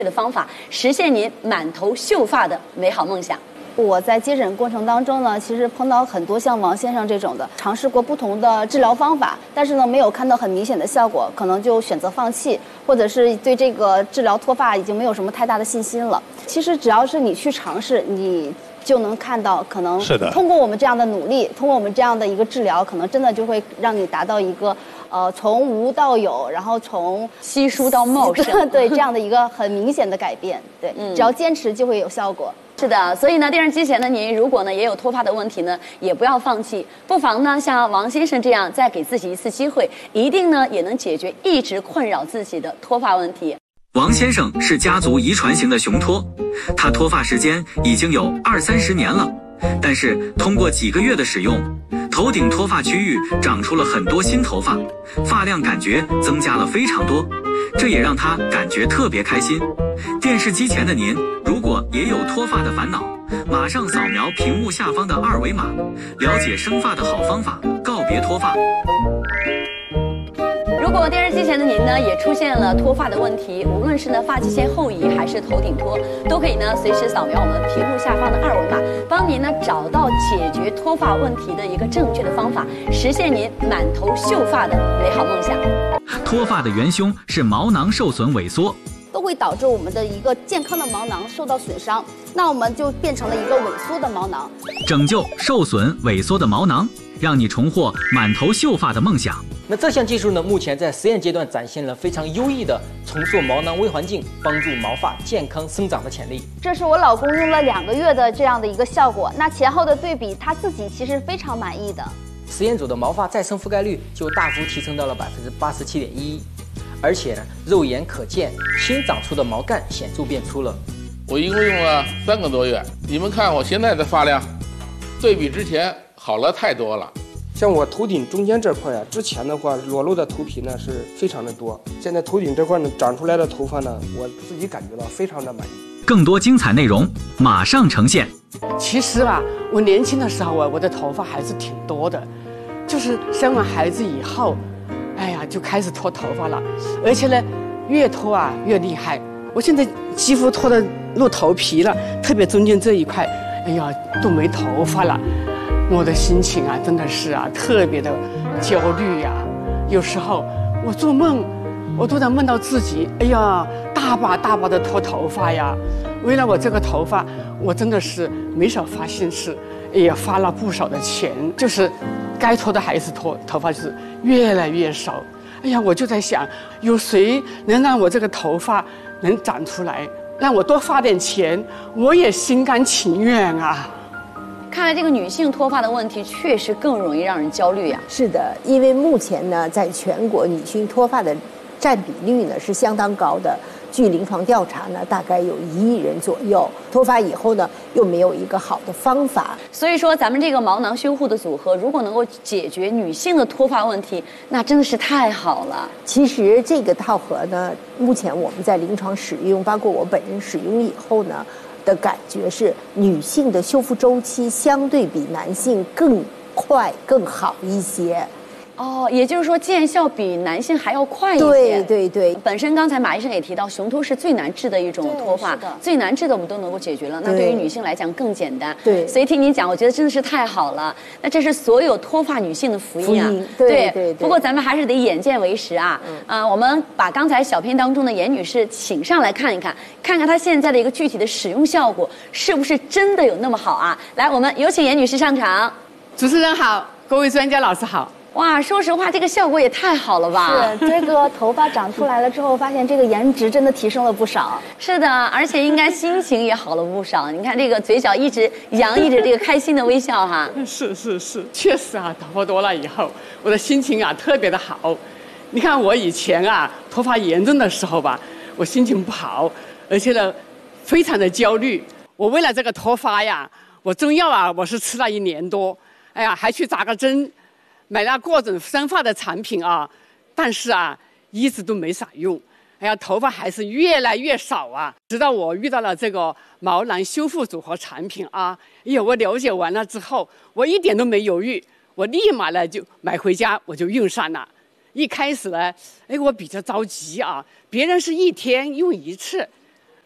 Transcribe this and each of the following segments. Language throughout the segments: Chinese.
的方法，实现您满头秀发的美好梦想。 我在接诊过程当中呢，其实碰到很多像王先生这种的，尝试过不同的治疗方法，但是呢没有看到很明显的效果，可能就选择放弃，或者是对这个治疗脱发已经没有什么太大的信心了。其实只要是你去尝试，你就能看到，可能通过我们这样的努力，通过我们这样的一个治疗，可能真的就会让你达到一个从无到有，然后从稀疏到茂盛， 对这样的一个很明显的改变。对，只要坚持就会有效果。 是的，所以呢，电视机前的您，如果呢也有脱发的问题呢，也不要放弃，不妨呢像王先生这样，再给自己一次机会，一定呢也能解决一直困扰自己的脱发问题。 王先生是家族遗传型的雄脱，他脱发时间已经有20-30年了，但是通过几个月的使用，头顶脱发区域长出了很多新头发，发量感觉增加了非常多，这也让他感觉特别开心。电视机前的您，如果也有脱发的烦恼，马上扫描屏幕下方的2维码，了解生发的好方法，告别脱发。 如果电视机前的您呢也出现了脱发的问题，无论是呢发际线后移还是头顶脱，都可以呢随时扫描我们屏幕下方的2维码，帮您呢找到解决脱发问题的一个正确的方法，实现您满头秀发的美好梦想。 脱发的元凶是毛囊受损萎缩， 都会导致我们的一个健康的毛囊受到损伤，那我们就变成了一个萎缩的毛囊。 拯救受损萎缩的毛囊，让你重获满头秀发的梦想。 那这项技术呢，目前在实验阶段展现了非常优异的重塑毛囊微环境，帮助毛发健康生长的潜力。 这是我老公用了2个月的这样的一个效果，那前后的对比，他自己其实非常满意的。 实验组的毛发再生覆盖率就大幅提升到了87.11%，而且呢，肉眼可见新长出的毛干显著变粗了。 我一共用了3个多月，你们看我现在的发量，对比之前好了太多了。 像我头顶中间这块啊，之前的话裸露的头皮呢是非常的多，现在头顶这块呢长出来的头发呢，我自己感觉到非常的满意。 更多精彩内容马上呈现。 其实吧，我年轻的时候啊，我的头发还是挺多的，就是生完孩子以后，哎呀就开始脱头发了，而且呢越脱啊越厉害。我现在几乎脱得露头皮了，特别中间这一块，哎呀都没头发了。我的心情啊，真的是啊，特别的焦虑呀。有时候我做梦，我都能梦到自己，哎呀，大把大把的脱头发呀。为了我这个头发，我真的是没少花心思，也花了不少的钱。就是该脱的还是脱，头发就是越来越少。哎呀，我就在想，有谁能让我这个头发能长出来，让我多花点钱，我也心甘情愿啊。 看来这个女性脱发的问题确实更容易让人焦虑啊。 是的，因为目前呢，在全国女性脱发的占比率呢是相当高的。据临床调查呢，大概有1亿人左右。脱发以后呢，又没有一个好的方法。 所以说，咱们这个毛囊修护的组合，如果能够解决女性的脱发问题，那真的是太好了。 其实这个套盒呢，目前我们在临床使用，包括我本人使用以后呢，的感觉是女性的修复周期相对比男性更快更好一些。 哦，也就是说见效比男性还要快一些。 对对对， 本身刚才马医生也提到，雄脱是最难治的一种脱发，最难治的我们都能够解决了，那对于女性来讲更简单。 对， 所以听你讲，我觉得真的是太好了。那这是所有脱发女性的福音啊！ 对。 不过咱们还是得眼见为实啊。我们把刚才小片当中的严女士请上来看一看，看看她现在的一个具体的使用效果是不是真的有那么好啊？来，我们有请严女士上场。 主持人好，各位专家老师好。 哇，说实话，这个效果也太好了吧！ 是，这个头发长出来了之后，发现这个颜值真的提升了不少。 是的，而且应该心情也好了不少。你看这个嘴角一直洋溢着这个开心的微笑哈。 是，确实啊，头发多了以后，我的心情啊特别的好。你看我以前啊头发严重的时候吧，我心情不好，而且呢非常的焦虑。我为了这个脱发呀，我中药啊我是吃了1年多，哎呀还去扎个针。买了各种生发的产品啊，但是啊，一直都没啥用。哎呀，头发还是越来越少啊。直到我遇到了这个毛囊修复组合产品啊，哎呀，我了解完了之后，我一点都没犹豫，我立马呢就买回家，我就用上了。一开始呢，哎，我比较着急啊，别人是1天用1次，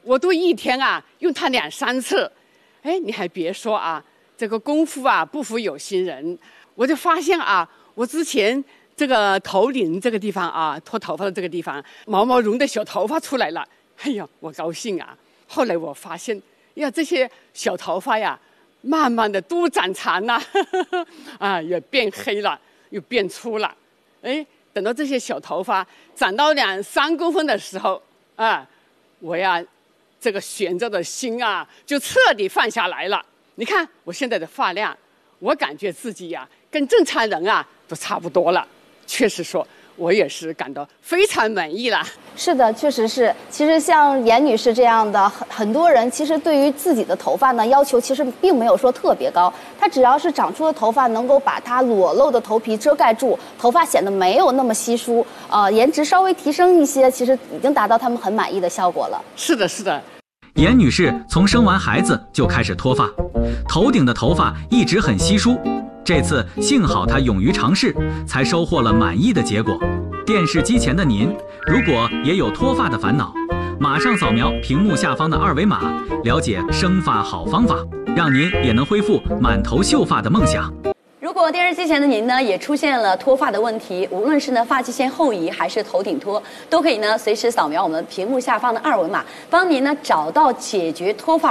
我都一天啊用它2、3次。哎，你还别说啊，这个功夫啊不负有心人，我就发现啊，我之前这个头顶这个地方啊，脱头发的这个地方，毛毛绒的小头发出来了。哎呀，我高兴啊！后来我发现，呀，这些小头发呀，慢慢的都长长了，啊，也变黑了，又变粗了。哎，等到这些小头发长到2、3公分的时候，啊，我呀，这个悬着的心啊，就彻底放下来了。你看我现在的发量，我感觉自己呀，跟正常人啊都差不多了。确实说，我也是感到非常满意了。 是的，确实是。其实像严女士这样的很多人，其实对于自己的头发呢，要求其实并没有说特别高。它只要是长出的头发能够把它裸露的头皮遮盖住，头发显得没有那么稀疏，颜值稍微提升一些，其实已经达到他们很满意的效果了。 是的，是的。 严女士从生完孩子就开始脱发，头顶的头发一直很稀疏。这次幸好她勇于尝试，才收获了满意的结果。电视机前的您，如果也有脱发的烦恼，马上扫描屏幕下方的2维码，了解生发好方法，让您也能恢复满头秀发的梦想。 如果电视机前的您呢也出现了脱发的问题，无论是呢发际线后移还是头顶脱，都可以呢随时扫描我们屏幕下方的2维码，帮您呢找到解决脱发